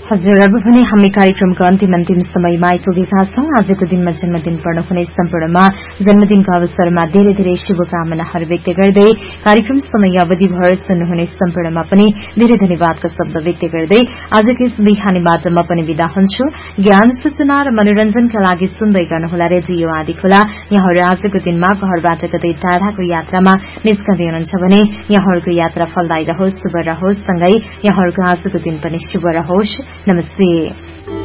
हजुर, अब भने हामी कार्यक्रमको अन्तिम समयमा आइपुगेका छौं। आजको दिनमा जन्मदिन पर्नुहुने सम्पूर्णमा जन्मदिनको अवसरमा धेरै धेरै शुभकामनाहरू व्यक्त गर्दै कार्यक्रम समय अवधिभर सुन्नुहुने सम्पूर्णमा पनि धेरै धन्यवादका शब्द व्यक्त गर्दै आजको यस बिहानीबाट म पनि विदा हुन्छु। ज्ञान, सूचना र मनोरञ्जनका लागि सुन्दै गर्नुहोला रेडियो आदि खोला। यहाँहरू आजको दिनमा घरबाट कतै टाढाको यात्रामा निस्कँदै हुनुहुन्छ भने यहाँहरूको यात्रा फलदायी रहोस्, शुभ रहोस्, सँगै यहाँहरूको आजको दिन पनि शुभ रहोस्। नमस्ते।